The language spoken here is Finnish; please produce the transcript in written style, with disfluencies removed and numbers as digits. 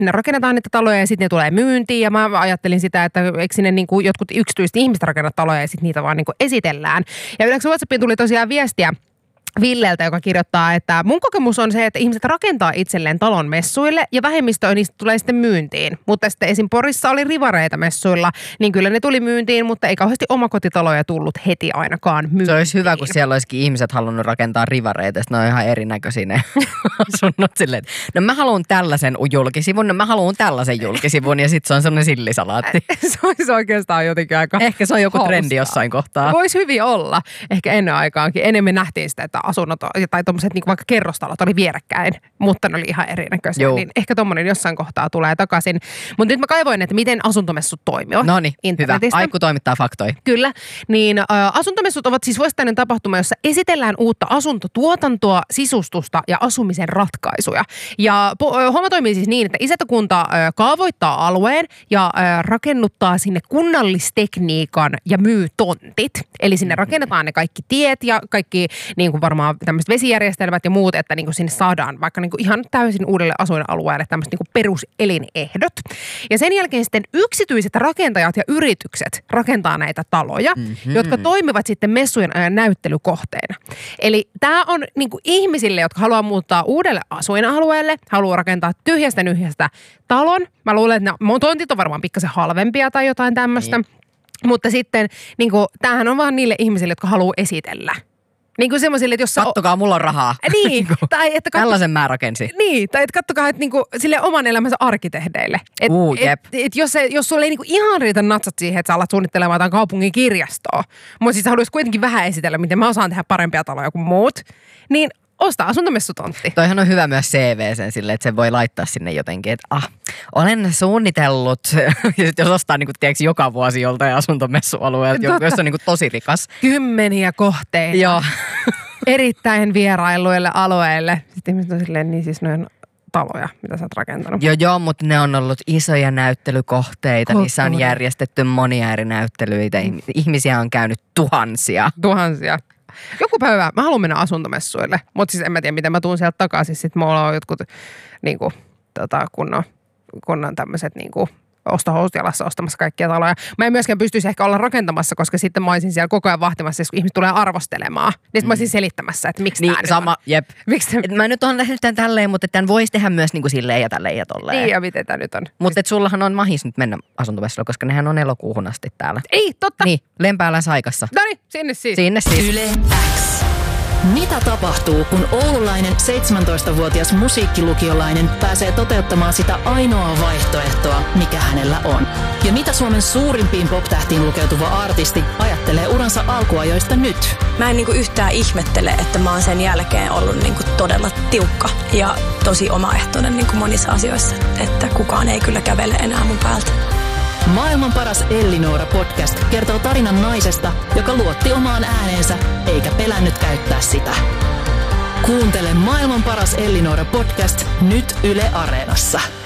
ne rakennetaan niitä taloja ja sitten ne tulee myyntiin. Ja mä ajattelin sitä, että eikö sinne niin kuin jotkut yksityiset ihmiset rakenna taloja ja sitten niitä vaan niin kuin esitellään. Ja yleensä WhatsAppiin tuli tosiaan viestiä Villeltä, joka kirjoittaa, että mun kokemus on se, että ihmiset rakentaa itselleen talon messuille ja vähemmistö niistä tulee sitten myyntiin. Mutta sitten esim. Porissa oli rivareita messuilla, niin kyllä ne tuli myyntiin, mutta ei kauheasti omakotitaloja tullut heti ainakaan myyntiin. Se olisi hyvä, kun siellä olisikin ihmiset halunnut rakentaa rivareita, sitten ne on ihan erinäköisiä ne asunnot silleen. No mä haluan tällaisen julkisivun, no mä haluan tällaisen julkisivun ja sitten se on sellainen sillisalaatti. Se olisi oikeastaan jotenkin aika ehkä se on joku trendi jossain kohtaa. Voisi hyvin olla. Ehkä ennen aikaankin. Enemmän nähtiin sitä, että asunnot tai tommoset niin vaikka kerrostalot oli vierekkäin, mutta ne oli ihan erinäköisiä. Niin ehkä tommonen jossain kohtaa tulee takaisin. Mutta nyt mä kaivoin, että miten asuntomessut toimivat. Noniin, hyvä. Aikku toimittaa faktoja. Kyllä. Niin asuntomessut ovat siis vuosittainen tapahtuma, jossa esitellään uutta asuntotuotantoa, sisustusta ja asumisen ratkaisuja. Ja homma toimii siis niin, että isäntäkunta kaavoittaa alueen ja rakennuttaa sinne kunnallistekniikan ja myy tontit. Eli sinne rakennetaan ne kaikki tiet ja kaikki niin kuin varmaan tämmöiset vesijärjestelmät ja muut, että niin kuin sinne saadaan vaikka niin kuin ihan täysin uudelle asuinalueelle tämmöiset niin kuin peruselinehdot. Ja sen jälkeen sitten yksityiset rakentajat ja yritykset rakentaa näitä taloja, jotka toimivat sitten messujen ajan näyttelykohteena. Eli tämä on niin kuin ihmisille, jotka haluaa muuttaa uudelle asuinalueelle, haluaa rakentaa tyhjästä nyhjästä talon. Mä luulen, että nämä tontit on varmaan pikkasen halvempia tai jotain tämmöistä. Niin. Mutta sitten niin kuin, tämähän on vaan niille ihmisille, jotka haluaa esitellä. Niin kuin semmoisille, että jos kattokaa, mulla on rahaa. Niin. Tai että tällaisen mä rakensin. Niin, tai että kattokaa, että niinku sille oman elämänsä arkkitehdeille. Jep. Jos sulle ei niinku ihan riitä natsat siihen, että sä alat suunnittelemaan jotain kaupungin kirjastoa, mutta siis haluaisi kuitenkin vähän esitellä, miten mä osaan tehdä parempia taloja kuin muut, niin osta asuntomessutontti. Toihan on hyvä myös CV-sen silleen, että sen voi laittaa sinne jotenkin, että olen suunnitellut, ja sitten jos ostaa niinku, tiedätkö, joka vuosi joltain asuntomessualueelta, jos on niinku tosi rikas. 10 kohteita. Joo. Erittäin vierailuille alueille. Sitten ihmiset on silleen, niin siis noin taloja, mitä sä oot rakentanut. Joo, mutta ne on ollut isoja näyttelykohteita. Niissä on järjestetty monia eri näyttelyitä. Ihmisiä on käynyt tuhansia. Joku päivä mä haluan mennä asuntomessuille, mutta siis en mä tiedä, miten mä tuun sieltä takaisin. Sitten mulla on jotkut niinku, kunnon tämmöiset niinku ostohousut jalassa ostamassa kaikkia taloja. Mä en myöskään pystyisi ehkä olla rakentamassa, koska sitten mä olisin siellä koko ajan vahtimassa, kun ihmiset tulee arvostelemaan. Niin mä olisin selittämässä, että miksi niin, tämä sama, jep. Mä nyt oon tehnyt tämän tälleen, mutta tämän voisi tehdä myös niin kuin silleen ja tälleen ja tolleen. Niin, ja miten tämä nyt on. Mutta sullahan on mahis nyt mennä asuntomessuille, koska nehän on elokuuhun asti täällä. Ei, totta. Niin, Lempäälän Saikassa. Noniin, sinne siis. Yle X. Mitä tapahtuu, kun oululainen 17-vuotias musiikkilukiolainen pääsee toteuttamaan sitä ainoaa vaihtoehtoa, mikä hänellä on? Ja mitä Suomen suurimpiin pop-tähtiin lukeutuva artisti ajattelee uransa alkuajoista nyt? Mä en niinku yhtään ihmettele, että mä oon sen jälkeen ollut niinku todella tiukka ja tosi omaehtoinen niinku monissa asioissa, että kukaan ei kyllä kävele enää mun päältä. Maailman paras Ellinora-podcast kertoo tarinan naisesta, joka luotti omaan ääneensä eikä pelännyt käyttää sitä. Kuuntele Maailman paras Ellinora-podcast nyt Yle Areenassa.